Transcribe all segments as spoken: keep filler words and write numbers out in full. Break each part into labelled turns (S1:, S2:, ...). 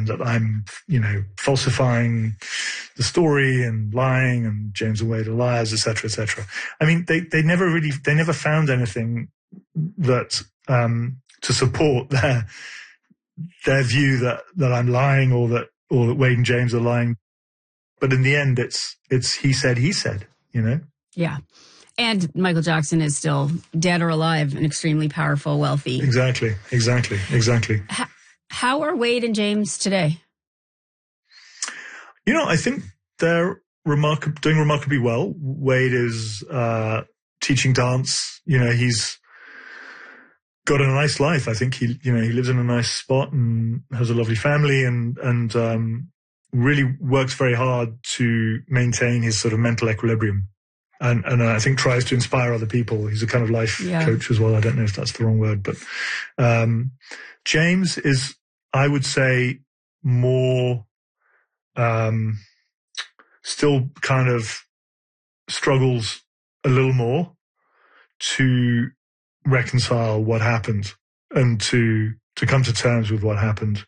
S1: and that I'm, you know, falsifying the story and lying, and James and Wade are liars, et cetera, et cetera. I mean, they, they never really, they never found anything that, um, to support their, their view that, that I'm lying, or that, or that Wade and James are lying. But in the end, it's, it's he said, he said, you know?
S2: Yeah. And Michael Jackson is still dead or alive and extremely powerful, wealthy.
S1: Exactly, exactly, exactly.
S2: How, how are Wade and James today?
S1: You know, I think they're remarkab- doing remarkably well. Wade is uh, teaching dance. You know, he's got a nice life. I think he, you know, he lives in a nice spot and has a lovely family, and and um, really works very hard to maintain his sort of mental equilibrium. And, and I think tries to inspire other people. He's a kind of life yeah. coach as well. I don't know if that's the wrong word, but um, James is, I would say, more um, still kind of struggles a little more to reconcile what happened and to to come to terms with what happened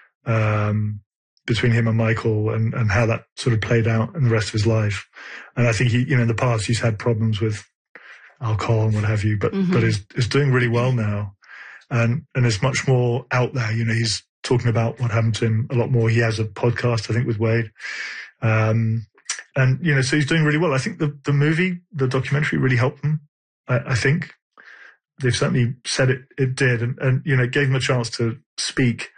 S1: um, between him and Michael, and, and how that sort of played out in the rest of his life. And I think he, you know, in the past he's had problems with alcohol and what have you, but mm-hmm. but is is doing really well now, and and is much more out there. You know, he's talking about what happened to him a lot more. He has a podcast, I think, with Wade, um, and you know, so he's doing really well. I think the the movie, the documentary, really helped him. I, I think they've certainly said it it did, and and you know, it gave him a chance to speak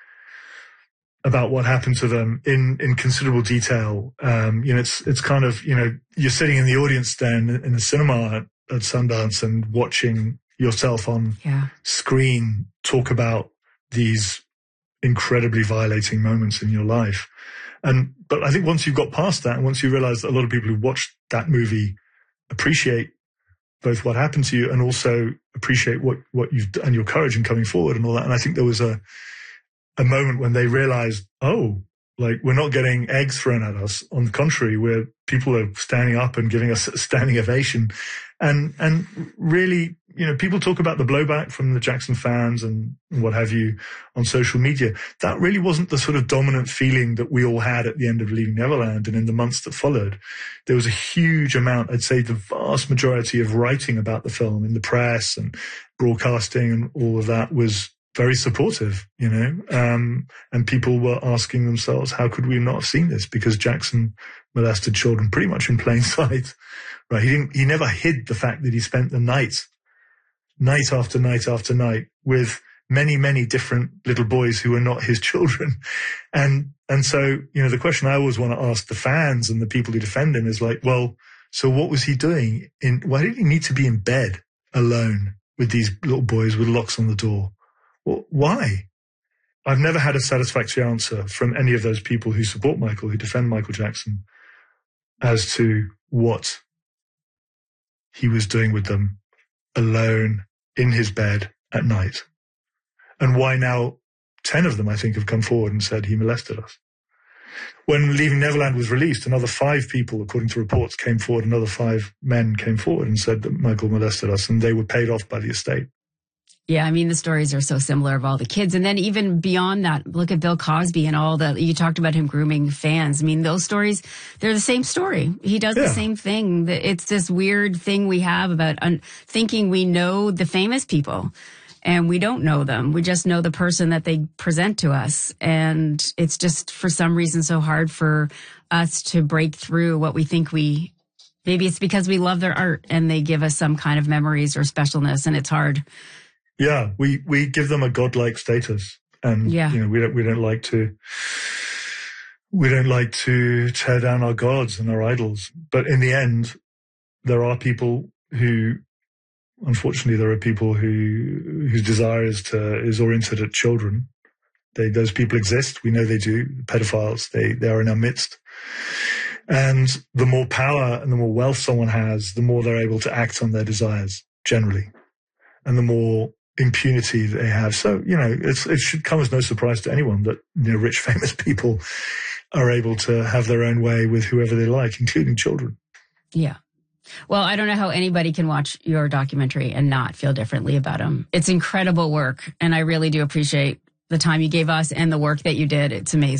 S1: about what happened to them in, in considerable detail. Um, you know, it's, it's kind of, you know, you're sitting in the audience then in the cinema at, at Sundance and watching yourself on yeah. screen talk about these incredibly violating moments in your life. And, but I think once you've got past that, and once you realize that a lot of people who watched that movie appreciate both what happened to you and also appreciate what, what you've done and your courage in coming forward and all that. And I think there was a, a moment when they realized, oh, like we're not getting eggs thrown at us. On the contrary, where people are standing up and giving us a standing ovation. And, and really, you know, people talk about the blowback from the Jackson fans and what have you on social media. That really wasn't the sort of dominant feeling that we all had at the end of Leaving Neverland and in the months that followed. There was a huge amount, I'd say the vast majority of writing about the film in the press and broadcasting and all of that was very supportive, you know, um, and people were asking themselves, how could we not have seen this? Because Jackson molested children pretty much in plain sight, right? He didn't, he never hid the fact that he spent the night, night after night after night with many, many different little boys who were not his children. And, and so, you know, the question I always want to ask the fans and the people who defend him is like, well, so what was he doing in, why did he need to be in bed alone with these little boys with locks on the door? Well, why? I've never had a satisfactory answer from any of those people who support Michael, who defend Michael Jackson, as to what he was doing with them alone in his bed at night. And why now ten of them, I think, have come forward and said he molested us. When Leaving Neverland was released, another five people, according to reports, came forward, another five men came forward and said that Michael molested us, and they were paid off by the estate.
S2: Yeah, I mean, the stories are so similar of all the kids. And then even beyond that, look at Bill Cosby and all the, you talked about him grooming fans. I mean, those stories, they're the same story. He does yeah. the same thing. It's this weird thing we have about un- thinking we know the famous people, and we don't know them. We just know the person that they present to us. And it's just, for some reason, so hard for us to break through what we think we, maybe it's because we love their art and they give us some kind of memories or specialness, and it's hard.
S1: Yeah, we, we give them a godlike status, and yeah. you know, we don't we don't like to we don't like to tear down our gods and our idols. But in the end, there are people who, unfortunately, there are people who whose desire is to is oriented at children. They those people exist. We know they do. Pedophiles. They they are in our midst. And the more power and the more wealth someone has, the more they're able to act on their desires generally, and the more impunity they have. So, you know, it's, it should come as no surprise to anyone that, you know, rich, famous people are able to have their own way with whoever they like, including children.
S2: Yeah. Well, I don't know how anybody can watch your documentary and not feel differently about him. It's incredible work, and I really do appreciate the time you gave us and the work that you did. It's amazing.